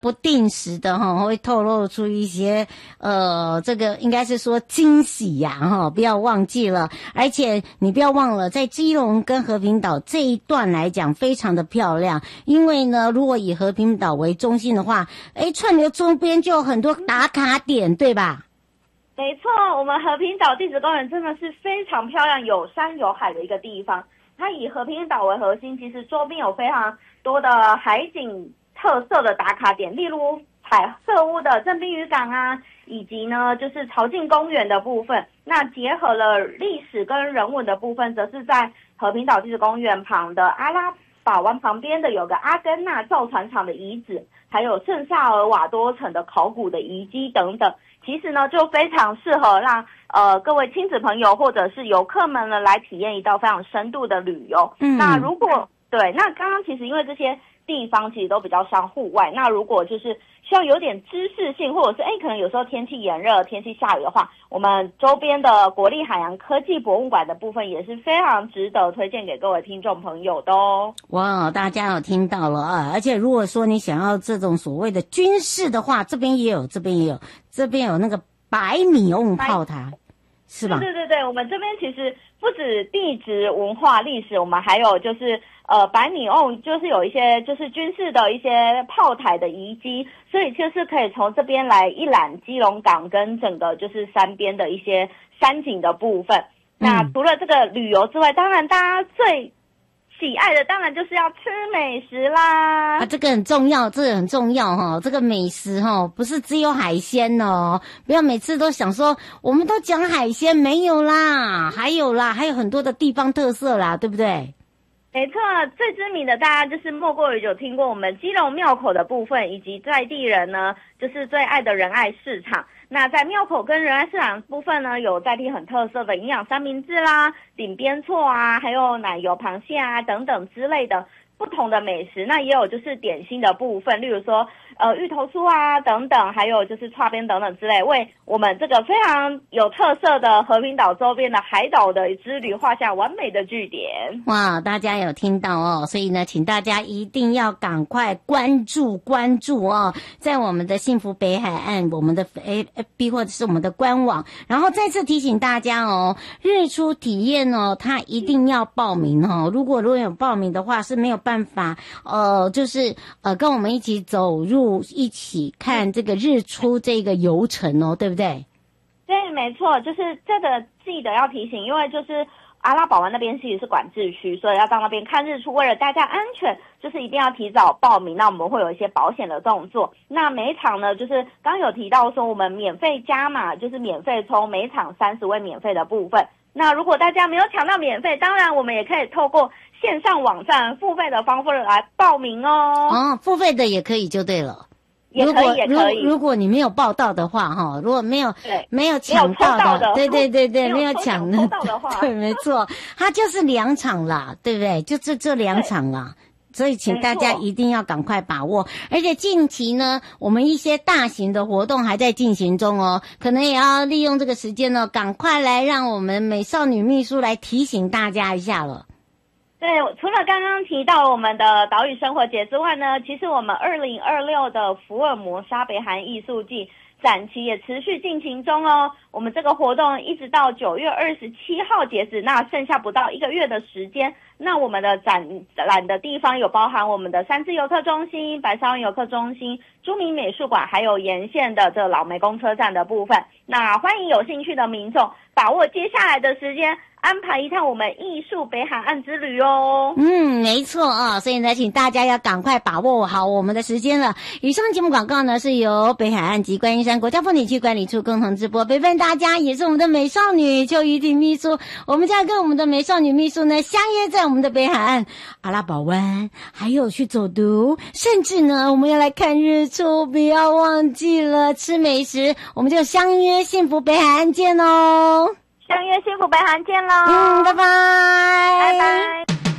不定时的会透露出一些这个应该是说惊喜呀不要忘记了，而且你不要忘了，在基隆跟和平岛这一段来讲非常的漂亮，因为呢，如果以和平岛为中心的话，串流周边就有很多打卡点，对吧？ 没错，我们和平岛地质公园真的是非常漂亮，有山有海的一个地方。它以和平岛为核心，其实周边有非常多的海景特色的打卡点，例如彩色屋的正滨渔港啊，以及呢就是潮境公园的部分。那结合了历史跟人文的部分，则是在和平岛地质公园旁的阿拉法湾旁边的有个阿根纳造船厂的遗址，还有圣萨尔瓦多城的考古的遗迹等等。其实呢，就非常适合让各位亲子朋友或者是游客们呢来体验一道非常深度的旅游。那如果对，那刚刚其实因为这些地方其实都比较像户外，那如果就是需要有点知识性，或者是可能有时候天气炎热、天气下雨的话，我们周边的国立海洋科技博物馆的部分也是非常值得推荐给各位听众朋友的哦。 哇，大家有听到了啊！而且如果说你想要这种所谓的军事的话，这边也有那个百米瓮炮台，是吧？ 对，我们这边其实不止地质文化历史，我们还有就是百米瓮，就是有一些就是军事的一些炮台的遗迹，所以就是可以从这边来一览基隆港跟整个就是山边的一些山景的部分。那除了这个旅游之外，当然大家最喜爱的当然就是要吃美食啦。 这个很重要，这个美食不是只有海鲜哦，不要每次都想说我们都讲海鲜，没有啦，还有很多的地方特色啦，对不对？ 没错，最知名的大家就是莫过于有听过我们基隆庙口的部分，以及在地人呢就是最爱的仁爱市场。那在庙口跟仁爱市场部分呢，有在地很特色的营养三明治啦、顶边错啊，还有奶油螃蟹啊等等之类的不同的美食。那也有就是点心的部分，例如说芋头酥啊等等，还有就是串边等等之类，为我们这个非常有特色的和平岛周边的海岛的之旅画下完美的句点。 哇，大家有听到哦，所以呢请大家一定要赶快关注哦，在我们的幸福北海岸我们的 FB 或者是我们的官网。然后再次提醒大家哦，日出体验哦，它一定要报名哦，如果有报名的话是没有办法就是跟我们一起走入一起看这个日出这个游程哦，对不对？ 对，没错，就是这个记得要提醒，因为就是阿拉堡湾那边其实是管制区，所以要到那边看日出，为了大家安全，就是一定要提早报名。那我们会有一些保险的动作。那每一场呢，就是刚有提到说我们免费加码，就是免费抽每场30位免费的部分。那如果大家没有抢到免费，当然我们也可以透过线上网站付费的方式来报名哦。 付费的也可以就对了。 也可以。 如果你没有报到的话如果没有抢到的，对，没有抢到的话，对，没错，它就是2场啦，对不对？就这2场啦。所以请大家一定要赶快把握，而且近期呢，我们一些大型的活动还在进行中哦，可能也要利用这个时间呢，赶快来让我们美少女秘书来提醒大家一下了。 对，除了刚刚提到我们的岛屿生活节之外呢，其实我们2026的福尔摩沙北韩艺术季展期也持续进行中哦。我们这个活动一直到9月27号截止，那剩下不到1个月的时间。那我们的展览的地方有包含我们的三芝游客中心、白沙湾游客中心、朱明美术馆，还有沿线的这老湄公车站的部分。那欢迎有兴趣的民众把握接下来的时间，安排一趟我们艺术北海岸之旅哦。 没错啊，所以呢，请大家要赶快把握好我们的时间了。以上节目广告呢是由北海岸及观音山国家风景区管理处共同直播，陪伴大家也是我们的美少女邱怡婷秘书。我们将跟我们的美少女秘书呢相约在我们的北海岸阿拉堡湾，还有去走读，甚至呢我们要来看日出，不要忘记了吃美食。我们就相约幸福北海岸见哦， 相约幸福北海岸见咯。 拜拜， 拜拜。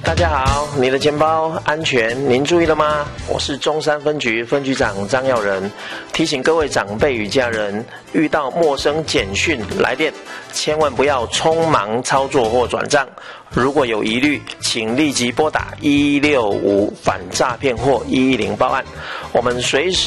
大家好，你的钱包安全，您注意了吗？我是中山分局分局长张耀仁，提醒各位长辈与家人，遇到陌生简讯来电，千万不要匆忙操作或转账。如果有疑虑，请立即拨打165反诈骗或110报案，我们随时